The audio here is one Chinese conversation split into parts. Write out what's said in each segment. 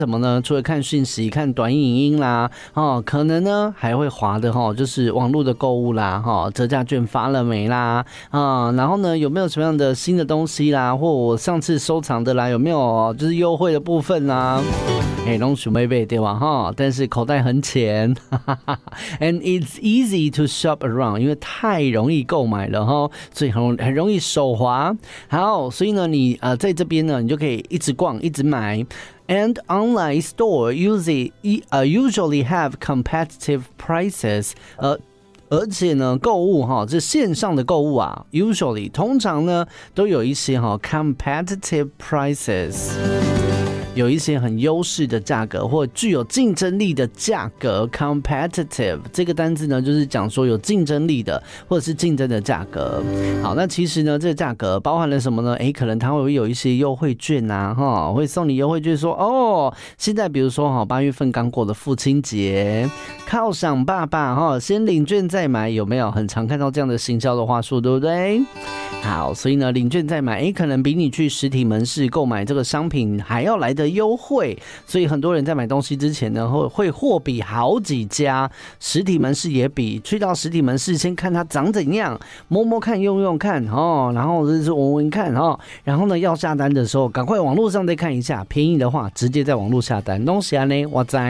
什么呢？除了看讯息、看短影音啦，可能呢还会滑的就是网络的购物啦，折价券发了没啦，然后呢有没有什么样的新的东西啦，或我上次收藏的啦，有没有就是优惠的部分啦？都想要买对吧？但是口袋很浅，and it's easy to shop around， 因为太容易购买了所以很容易手滑。好，所以呢你在这边呢，你就可以一直逛，一直买。And online store usually have competitive prices. 而且呢，购物这线上的购物啊 ，usually 通常呢都有一些competitive prices。有一些很优势的价格或具有竞争力的价格 competitive 这个单字呢就是讲说有竞争力的或者是竞争的价格。好，那其实呢这个价格包含了什么呢？可能它会有一些优惠券啊，会送你优惠券说现在比如说8月份刚过的父亲节，犒赏爸爸先领券再买，有没有很常看到这样的行销的话术，对不对？好，所以呢领券再买可能比你去实体门市购买这个商品还要来的优惠，所以很多人在买东西之前呢会货比好几家，实体门市也比，去到实体门市先看它长怎样，摸摸看用用看然后就是闻闻看然后呢要下单的时候赶快网络上再看一下，便宜的话直接在网络下单，东西呢我知。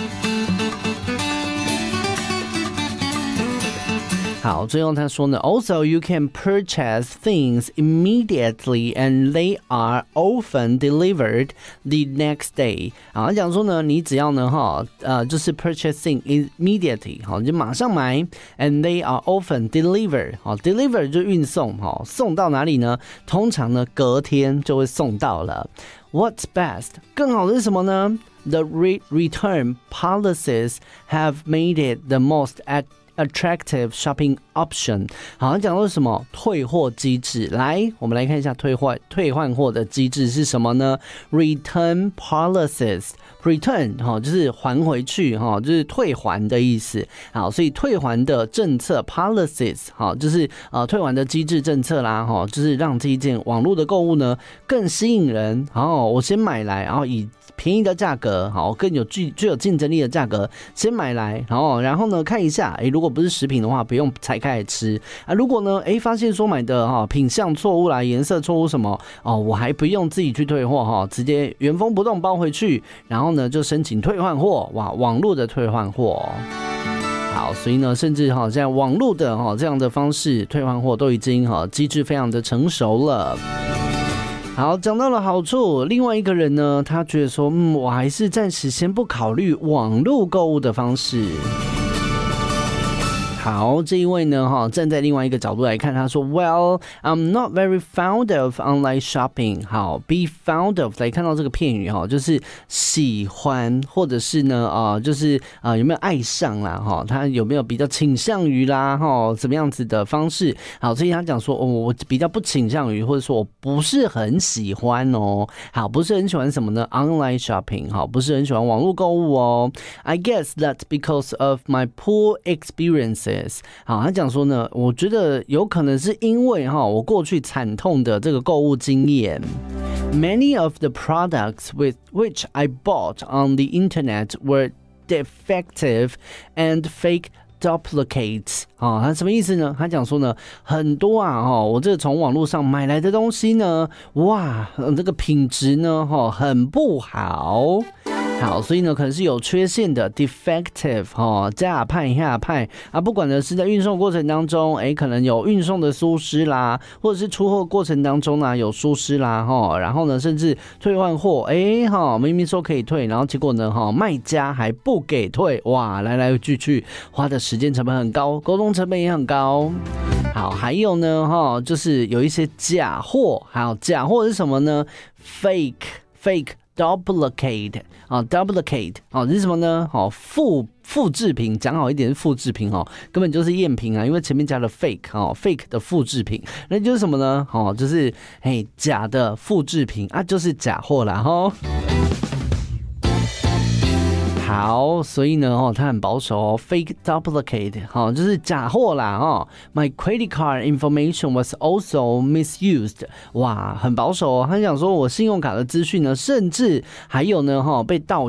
好，最后他说呢 ，Also you can purchase things immediately and they are often delivered the next day。他讲说呢，你只要呢就是 purchasing immediately， 你就马上买 ，and they are often delivered，deliver 就运送送到哪里呢？通常呢隔天就会送到了。What's best？ 更好的是什么呢？The return policies have made it the most attractive shopping option。 好，讲到什么？退货机制。来，我们来看一下退换货的机制是什么呢？ Return policies。 Return 就是还回去就是退还的意思。好，所以退还的政策 policies 就是退还的机制政策啦就是让这一件网络的购物呢更吸引人。我先买来，然后以便宜的价格更具有竞争力的价格先买来，然后呢看一下如果不是食品的话不用拆开来吃如果呢发现说买的品相错误啦，颜色错误什么我还不用自己去退货直接原封不动包回去，然后呢就申请退换货。哇，网络的退换货。好，所以呢甚至现在网络的这样的方式退换货都已经机制非常的成熟了。好，讲到了好处，另外一个人呢他觉得说我还是暂时先不考虑网络购物的方式。好，这一位呢站在另外一个角度来看，他说 Well, I'm not very fond of online shopping。 好， be fond of 来看到这个片语就是喜欢，或者是呢就是有没有爱上啦他有没有比较倾向于啦怎么样子的方式。好，所以他讲说我比较不倾向于，或者说我不是很喜欢好，不是很喜欢什么呢？ Online shopping。 好，不是很喜欢网络购物I guess that's because of my poor experiences。好，他讲说呢，我觉得有可能是因为我过去惨痛的这个购物经验。Many of the products with which I bought on the internet were defective and fake duplicates。 他什么意思呢？他讲说呢，很多我这个从网络上买来的东西呢，哇，这个品质呢很不好。好，所以呢可能是有缺陷的 defective 加派下派不管呢是在运送过程当中可能有运送的疏失啦，或者是出货过程当中有疏失啦然后呢甚至退换货明明说可以退，然后结果呢卖家还不给退，哇，来来去去花的时间成本很高，沟通成本也很高。好，还有呢就是有一些假货。好，假货是什么呢？ fake duplicate duplicate 是什么呢？复制品，讲好一点是复制品根本就是赝品因为前面加了 fake 的复制品，那就是什么呢？就是假的复制品就是假货啦好，所以呢，他很保守哦 ，fake duplicate， 就是假货啦，My credit card information was also misused， 哇，很保守哦，他想说我信用卡的资讯呢，甚至还有呢，被盗